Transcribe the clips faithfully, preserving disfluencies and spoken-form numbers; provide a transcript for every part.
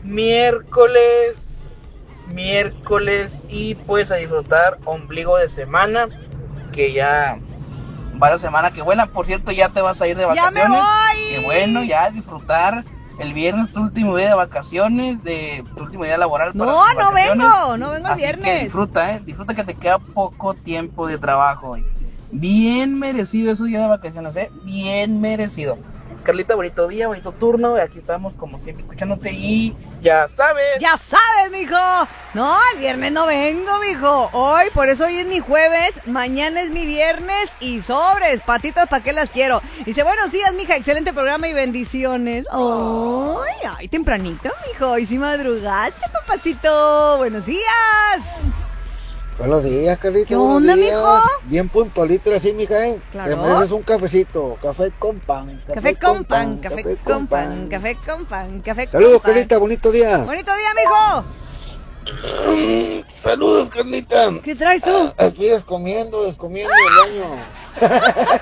miércoles, miércoles y pues a disfrutar ombligo de semana, que ya va la semana que buena. Por cierto, ya te vas a ir de vacaciones. ¡Ya me voy! Qué bueno, ya disfrutar. El viernes tu último día de vacaciones, de tu último día laboral. No, para no vengo, no vengo el Así viernes. que disfruta, eh, disfruta que te queda poco tiempo de trabajo. Bien merecido esos días de vacaciones, eh, bien merecido. Carlita, bonito día, bonito turno. Aquí estamos como siempre escuchándote y ya sabes. Ya sabes, mijo. No, el viernes no vengo, mijo. Hoy, por eso hoy es mi jueves, mañana es mi viernes y sobres, patitas, ¿para qué las quiero? Dice, buenos días, mija, excelente programa y bendiciones. Ay, ay, tempranito, mijo. Y si madrugaste, papacito. Buenos días. Buenos días, Carlita. ¿Qué onda, días. mijo? Bien puntualito así, mija, ¿eh? Claro. Te mereces un cafecito, café con pan. Café, café con pan, café, café con pan, café con pan, café con pan. Saludos, Carlita, bonito día. Bonito día, mijo. Saludos, Carlita. ¿Qué traes tú? Aquí descomiendo, descomiendo el baño.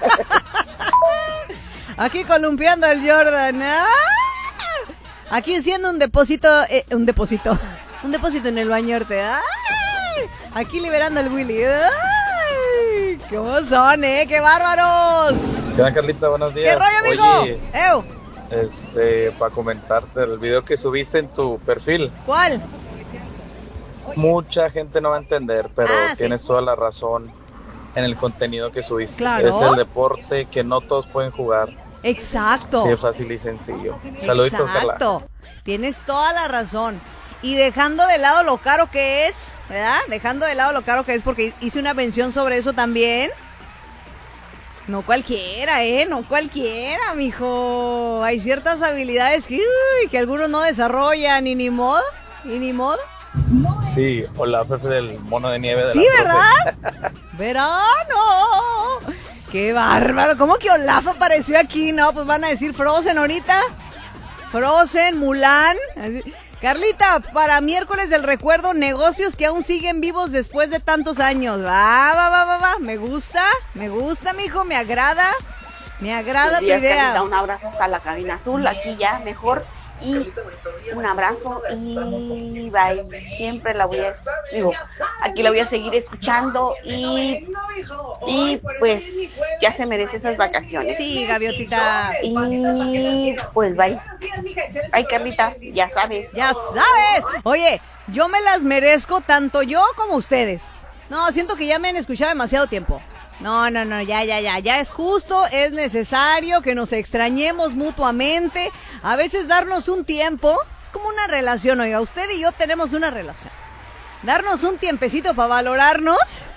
Aquí columpiando el Jordan. ¡Ah! Aquí haciendo un depósito, eh, un depósito, un depósito en el bañorte. ¡Ay! Aquí liberando el Willy. ¡Ay! ¿Cómo son, eh? ¡Qué bárbaros! ¿Qué onda, Carlita? Buenos días. ¿Qué rollo, amigo? Oye, ¡Ew! este, para comentarte el video que subiste en tu perfil. ¿Cuál? Mucha gente no va a entender, pero Ah, tienes sí. toda la razón en el contenido que subiste. Claro. Es el deporte que no todos pueden jugar. Exacto. Sí, es fácil y sencillo. Saluditos, Carla. Exacto. Tienes toda la razón. Y dejando de lado lo caro que es, ¿verdad? Dejando de lado lo caro que es, porque hice una mención sobre eso también. No cualquiera, ¿eh? No cualquiera, mijo. Hay ciertas habilidades que, uy, que algunos no desarrollan, y ni modo, y ni modo. Sí, o la jefe del mono de nieve de Sí, la ¿verdad? ¡Verano! ¡Qué bárbaro! ¿Cómo que Olaf apareció aquí? No, pues van a decir Frozen ahorita. Frozen, Mulan. Así. Carlita, para miércoles del recuerdo, negocios que aún siguen vivos después de tantos años. Va, va, va, va, va. Me gusta, me gusta, mijo, me agrada. Me agrada tu días, idea. Carlita, un abrazo hasta la cabina azul, aquí ya mejor. Y un abrazo y bye. Siempre la voy a, digo, aquí la voy a seguir escuchando y, y pues ya se merece esas vacaciones. Sí, gaviotita. Y pues bye. Ay, Carlita, ya sabes. Ya sabes. Oye, yo me las merezco tanto yo como ustedes. No, siento que ya me han escuchado demasiado tiempo. No, no, no, ya, ya, ya, ya es justo, es necesario que nos extrañemos mutuamente. A veces darnos un tiempo, es como una relación, oiga, usted y yo tenemos una relación. Darnos un tiempecito para valorarnos,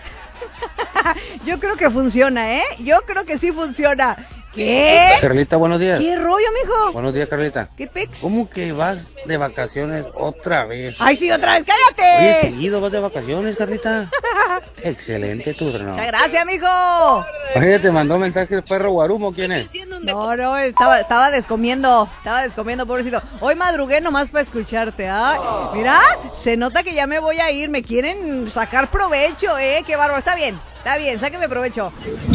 yo creo que funciona, ¿eh? Yo creo que sí funciona. ¿Qué? Carlita, buenos días. ¿Qué rollo, mijo? Buenos días, Carlita. ¿Qué pex? ¿Cómo que vas de vacaciones otra vez? Ay, sí, otra vez, Oye, cállate. seguido vas de vacaciones, Carlita. Excelente turno. Muchas gracias, mijo. Oye, te mandó mensaje el perro Guarumo, ¿quién es? No, no, estaba, estaba descomiendo, estaba descomiendo, pobrecito. Hoy madrugué nomás para escucharte, ¿ah? Oh. Mira, se nota que ya me voy a ir, me quieren sacar provecho, ¿eh? Qué bárbaro, está bien, está bien, sáqueme provecho.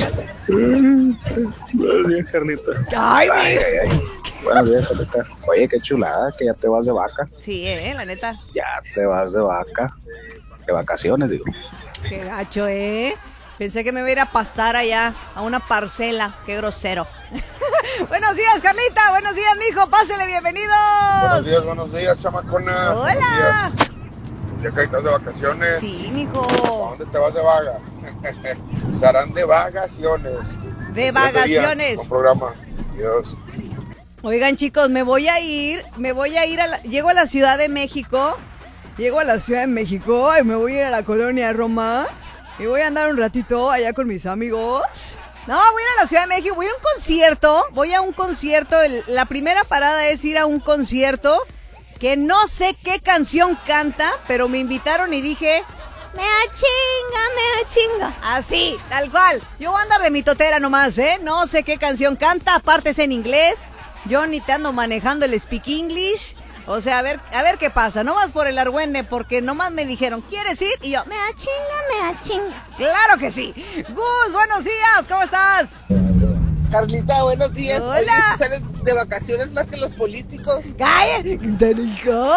Buenos días, Carlita. Ay, ay, ay, ay. Buenos días, Carlita. Oye, qué chulada, que ya te vas de vaca. Sí, eh, la neta. Ya te vas de vaca. De vacaciones, digo. Qué gacho, ¿eh? Pensé que me iba a ir a pastar allá, a una parcela. Qué grosero. Buenos días, Carlita. Buenos días, mijo. Pásele, bienvenidos. Buenos días, buenos días, chamacona. Hola. Ya que estás de vacaciones. Sí, mijo. ¿A dónde te vas de vaga? Serán de vagaciones. De vagaciones. Con programa. Dios. Oigan, chicos, me voy a ir, me voy a ir a la, llego a la Ciudad de México. Llego a la Ciudad de México y me voy a ir a la colonia Roma. Y voy a andar un ratito allá con mis amigos. No, voy a ir a la Ciudad de México, voy a ir a un concierto. Voy a un concierto, el, la primera parada es ir a un concierto que no sé qué canción canta, pero me invitaron y dije, me achinga, me achinga. Así, tal cual. Yo voy a andar de mitotera nomás, ¿eh? No sé qué canción canta, aparte es en inglés. Yo ni te ando manejando el speak English. O sea, a ver, a ver qué pasa. No más por el argüende, porque nomás me dijeron, ¿quieres ir? Y yo, me achinga, me achinga. ¡Claro que sí! Gus, buenos días, ¿cómo estás? Carlita, buenos días. Hola. Oye, ¿tú sales de vacaciones más que los políticos? ¡Cállate, hijo!